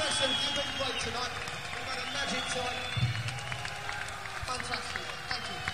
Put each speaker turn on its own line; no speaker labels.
bless them. You've been great tonight. We've had a magic time. Fantastic. Thank you.